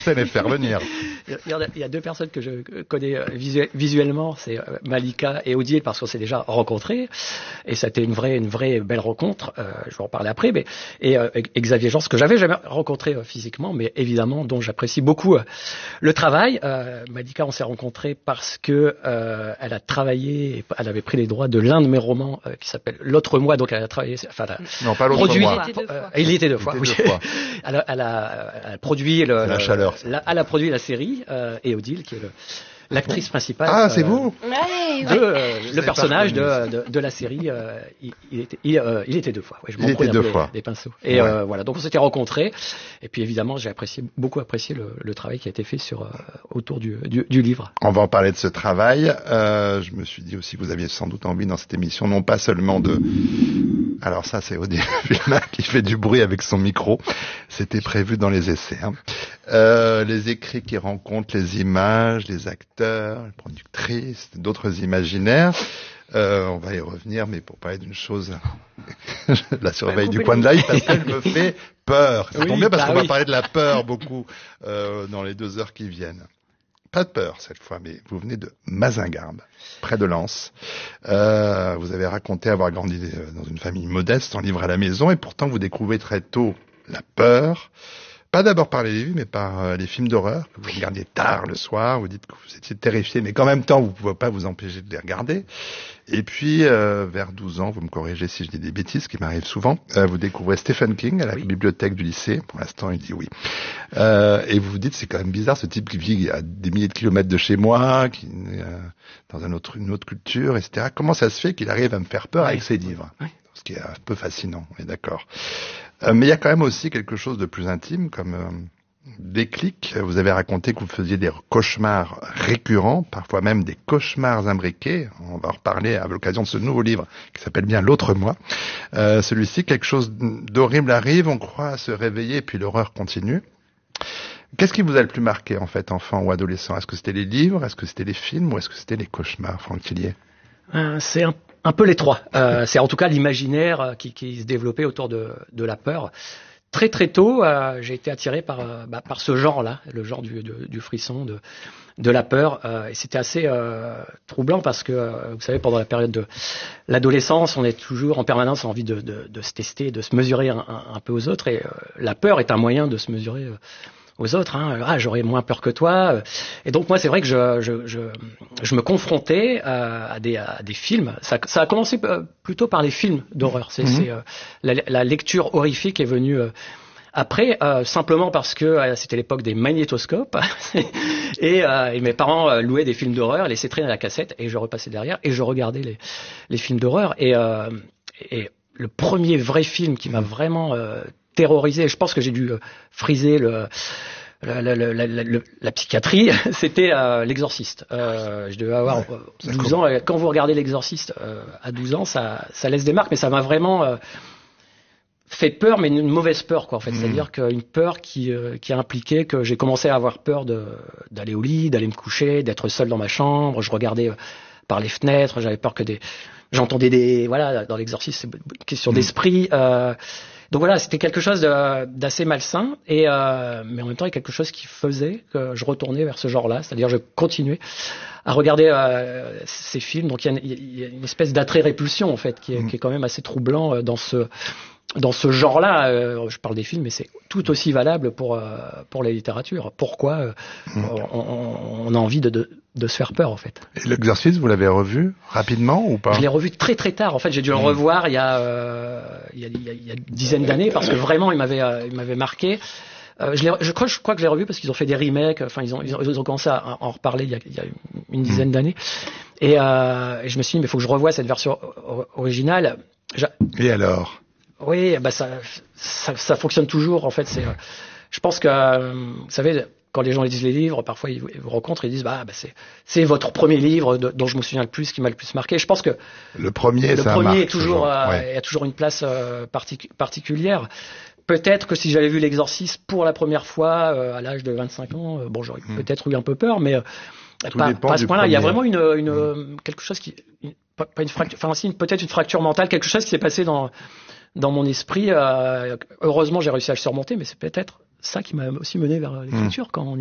scène et faire venir. Il y a deux personnes que je connais visuellement, c'est Malika et Odile, parce qu'on s'est déjà rencontrés, et ça a été une vraie belle rencontre. Je vais en parler après, et Xavier Jean, que j'avais jamais rencontré physiquement, mais évidemment dont j'apprécie beaucoup le travail. Malika, on s'est rencontrés parce que elle a travaillé, elle avait pris les droits de l'un de mes romans qui s'appelle L'autre moi, donc elle a travaillé, enfin, non, pas l'autre moi. Il y était deux fois. Elle a produit la chaleur. Elle a produit la série, et Odile, qui est l'actrice principale. Ah, c'est vous. Le personnage de la série, il était deux fois. Ouais, il était deux fois. Des pinceaux. Et voilà, donc on s'était rencontrés. Et puis évidemment, j'ai beaucoup apprécié le travail qui a été fait autour du livre. On va en parler de ce travail. Je me suis dit aussi que vous aviez sans doute envie dans cette émission, non pas seulement de... Alors ça, c'est Odile qui fait du bruit avec son micro. C'était prévu dans les essais. Les écrits qui rencontrent les images, les acteurs, les productrices, d'autres imaginaires. On va y revenir, mais pour parler d'une chose, la surveille du coin de l'œil, parce qu'elle me fait peur. Ça tombe bien parce qu'on va parler de la peur beaucoup dans les 2 heures qui viennent. Pas de peur cette fois, mais vous venez de Mazingarbe, près de Lens. Vous avez raconté avoir grandi dans une famille modeste, en livre à la maison, et pourtant vous découvrez très tôt la peur. Pas d'abord par les livres, mais par les films d'horreur que vous regardiez tard le soir. Vous dites que vous étiez terrifié, mais qu'en même temps, vous ne pouvez pas vous empêcher de les regarder. Et puis, vers 12 ans, vous me corrigez si je dis des bêtises, ce qui m'arrive souvent, vous découvrez Stephen King à la bibliothèque du lycée. Pour l'instant, il dit oui. Et vous vous dites, c'est quand même bizarre, ce type qui vit à des milliers de kilomètres de chez moi, qui est dans une autre culture, etc. Comment ça se fait qu'il arrive à me faire peur avec ses livres? Ce qui est un peu fascinant, on est d'accord. Mais il y a quand même aussi quelque chose de plus intime, comme déclic. Vous avez raconté que vous faisiez des cauchemars récurrents, parfois même des cauchemars imbriqués. On va en reparler à l'occasion de ce nouveau livre qui s'appelle bien L'autre moi. Celui-ci, quelque chose d'horrible arrive, on croit se réveiller et puis l'horreur continue. Qu'est-ce qui vous a le plus marqué, en fait, enfant ou adolescent? Est-ce que c'était les livres, est-ce que c'était les films ou est-ce que c'était les cauchemars, Franck Tillier? C'est un peu les trois. C'est en tout cas l'imaginaire qui se développait autour de la peur. Très très tôt, j'ai été attiré par ce genre-là, le genre du frisson, de la peur. Et c'était assez troublant parce que, vous savez, pendant la période de l'adolescence, on est toujours en permanence en envie de se tester, de se mesurer un peu aux autres. Et la peur est un moyen de se mesurer aux autres. J'aurais moins peur que toi. Et donc moi, c'est vrai que je me confrontais à des films. Ça a commencé plutôt par les films d'horreur. C'est la lecture horrifique est venue après, simplement parce que c'était l'époque des magnétoscopes et mes parents louaient des films d'horreur, laissaient traîner la cassette et je repassais derrière et je regardais les films d'horreur. Et le premier vrai film qui m'a vraiment terrorisé, je pense que j'ai dû friser la psychiatrie, c'était L'Exorciste. Je devais avoir 12 ans. Quand vous regardez L'Exorciste à 12 ans, ça laisse des marques, mais ça m'a vraiment fait peur, mais une mauvaise peur, quoi, en fait. C'est-à-dire qu'une peur qui a impliqué que j'ai commencé à avoir peur d'aller au lit, d'aller me coucher, d'être seul dans ma chambre. Je regardais par les fenêtres, j'avais peur que j'entendais dans L'Exorciste, c'est une question d'esprit. Donc voilà, c'était quelque chose d'assez malsain, mais en même temps, il y a quelque chose qui faisait que je retournais vers ce genre-là, c'est-à-dire je continuais à regarder ces films. Donc il y a une espèce d'attrait-répulsion, en fait, qui est quand même assez troublant dans ce genre-là. Je parle des films, mais c'est tout aussi valable pour la littérature. Pourquoi on a envie de se faire peur, en fait. Et L'Exorciste, vous l'avez revu rapidement ou pas? Je l'ai revu très très tard. En fait, j'ai dû le revoir il y a une dizaine d'années parce que vraiment il m'avait marqué. Je crois que je l'ai revu parce qu'ils ont fait des remakes. Enfin, ils ont commencé à en reparler il y a une dizaine d'années. Et je me suis dit, mais il faut que je revoie cette version originale. Et alors? Oui, ça fonctionne toujours. En fait, je pense que, vous savez, quand les gens lisent les livres, parfois ils vous rencontrent et ils disent, c'est votre premier livre dont je me souviens le plus, qui m'a le plus marqué. Je pense que le premier est toujours, il y a toujours une place particulière. Peut-être que si j'avais vu L'Exorciste pour la première fois à l'âge de 25 ans, j'aurais peut-être eu un peu peur, mais pas à ce point-là. Il y a vraiment quelque chose qui, pas une fracture, enfin si, peut-être une fracture mentale, quelque chose qui s'est passé dans mon esprit. Heureusement, j'ai réussi à le surmonter, mais c'est peut-être ça qui m'a aussi mené vers l'écriture quand on